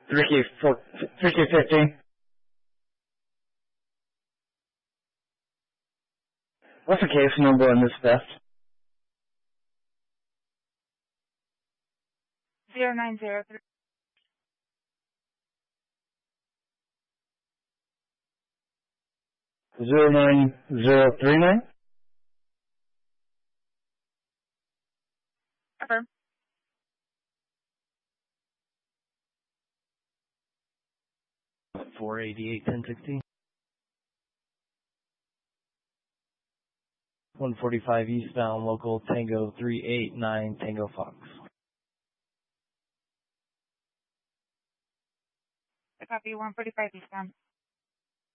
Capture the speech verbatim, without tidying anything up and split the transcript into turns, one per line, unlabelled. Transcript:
three K four, three K fifteen. What's the case number on this theft?
Zero nine zero three.
Zero nine zero three nine.
Affirm.
four eighty-eight ten sixty. one forty-five eastbound, local Tango three eight nine Tango Fox.
I copy one forty-five eastbound.